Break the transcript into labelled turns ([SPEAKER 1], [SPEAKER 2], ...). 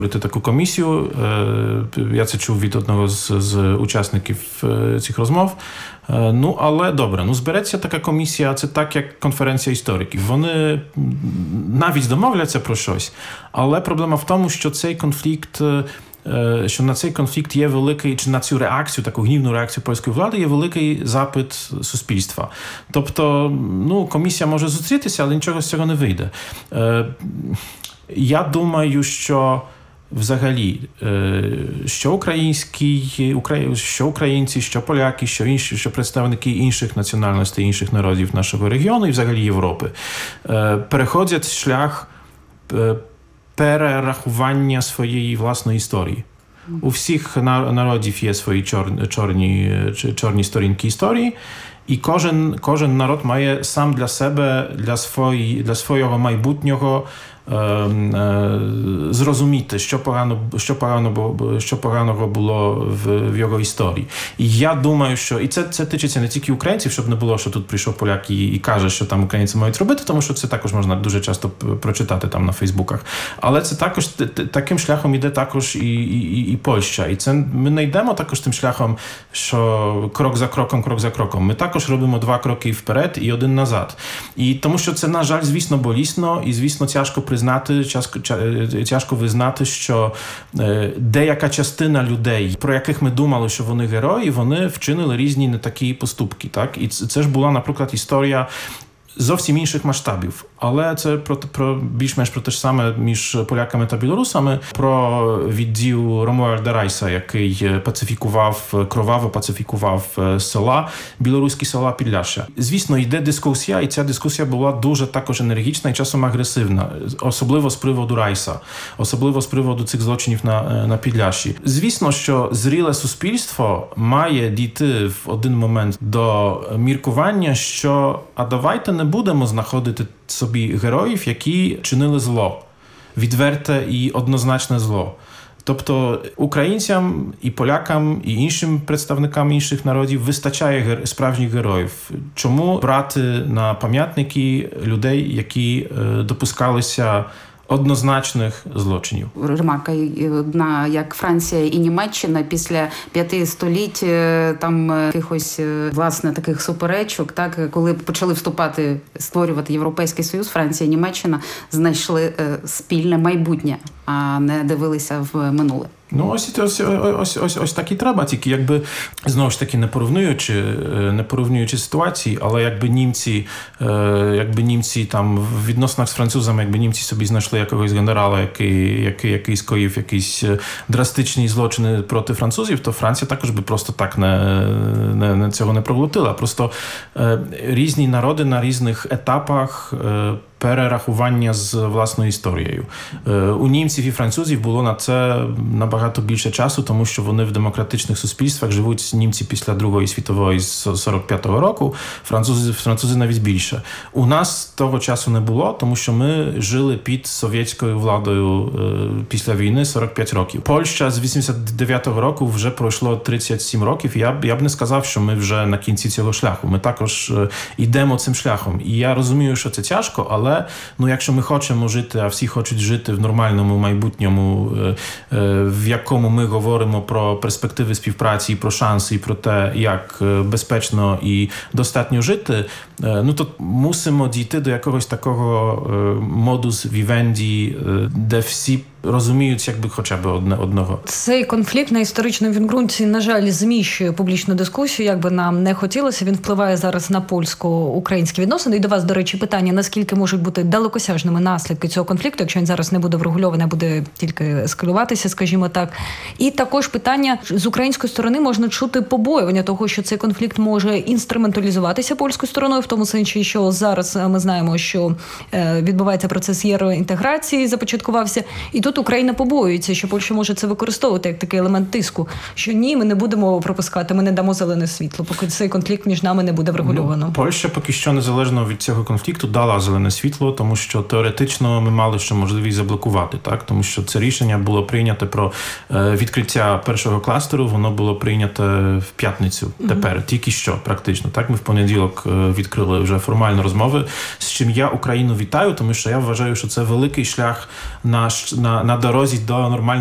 [SPEAKER 1] Таку комісію, я це чув від одного з учасників цих розмов. Але добре, збереться така комісія, це так, як конференція істориків. Вони навіть домовляться про щось, але проблема в тому, що цей конфлікт, що на цей конфлікт є великий, чи на цю реакцію, таку гнівну реакцію польської влади, є великий запит суспільства. Тобто, комісія може зустрітися, але нічого з цього не вийде. Я думаю, що взагалі, що українці, що поляки, що представники інших національностей, інших народів нашого регіону і взагалі Європи переходять шлях перерахування своєї власної історії. У всіх народів є свої чорні сторінки історії, і кожен народ має сам для себе, для свого майбутнього зрозуміти, що поганого було в його історії. І я думаю, що і це тичиться не тільки українців, щоб не було, що тут прийшов поляк і каже, що там українці мають робити, тому що це також можна дуже часто прочитати там на Фейсбуках. Але це також таким шляхом іде також і Польща. І це ми не йдемо також тим шляхом, що крок за кроком. Ми також робимо 2 кроки вперед і 1 назад. І тому що це, на жаль, звісно, болісно і, звісно, тяжко визнати, що деяка частина людей, про яких ми думали, що вони герої, вони вчинили різні не такі поступки. Так? І це ж була, наприклад, історія зовсім інших масштабів. Але це більш-менш про те ж саме між поляками та білорусами, про відділ Ромуальда Райса, який кроваво пацифікував білоруські села Підляшшя. Звісно, йде дискусія, і ця дискусія була дуже також енергічна і часом агресивна, особливо з приводу Райса, особливо з приводу цих злочинів на Підляшші. Звісно, що зріле суспільство має дійти в один момент до міркування, що давайте не будемо знаходити собі героїв, які чинили зло. Відверте і однозначне зло. Тобто українцям і полякам, і іншим представникам інших народів вистачає справжніх героїв. Чому брати на пам'ятники людей, які допускалися однозначних злочинів?
[SPEAKER 2] Ремарка одна, як Франція і Німеччина після 5 століть там якихось, власне, таких суперечок, так, коли почали створювати Європейський Союз, Франція і Німеччина знайшли спільне майбутнє, а не дивилися в минуле.
[SPEAKER 1] Ось так і треба, тільки якби, знову ж таки, не порівнюючи ситуації, але якби німці там в відносинах з французами, якби німці собі знайшли якогось генерала, який скоїв якісь драстичні злочини проти французів, то Франція також би просто так цього не проглотила. Просто різні народи на різних етапах перерахування з власною історією. У німців і французів було на це набагато більше часу, тому що вони в демократичних суспільствах живуть, німці після Другої світової з 45-го року, французи навіть більше. У нас того часу не було, тому що ми жили під совєтською владою після війни 45 років. Польща з 89-го року вже пройшло 37 років, і я б не сказав, що ми вже на кінці цього шляху. Ми також йдемо цим шляхом. І я розумію, що це тяжко, але якщо ми хочемо жити, а всі хочуть жити в нормальному майбутньому, в якому ми говоримо про перспективи співпраці, про шанси, і про те, як безпечно і достатньо жити, то мусимо дійти до якогось такого модус вівенді, де всі розуміють якби хоча б одного.
[SPEAKER 3] Цей конфлікт на історичному ґрунті, на жаль, зміщує публічну дискусію, як би нам не хотілося. Він впливає зараз на польсько-українські відносини. І до вас, до речі, питання, наскільки можуть бути далекосяжними наслідки цього конфлікту, якщо він зараз не буде врегульований, а буде тільки ескалюватися, скажімо так. І також питання, з української сторони можна чути побоювання того, що цей конфлікт може інструменталізуватися польською стороною, в тому сенсі, що зараз ми знаємо, що відбувається процес євроінтеграції, започаткувався, і тут Україна побоюється, що Польща може це використовувати як такий елемент тиску, що ні, ми не будемо пропускати, ми не дамо зелене світло, поки цей конфлікт між нами не буде врегульовано.
[SPEAKER 1] Польща поки що незалежно від цього конфлікту дала зелене світло, тому що теоретично ми мали ще можливість заблокувати, так? Тому що це рішення було прийнято про відкриття першого кластеру, воно було прийнято в п'ятницю тепер, тільки що практично. Так, ми в понеділок відкрили вже формальні розмови, з чим я Україну вітаю, тому що я вважаю, що це великий шлях на дорозі до нормальної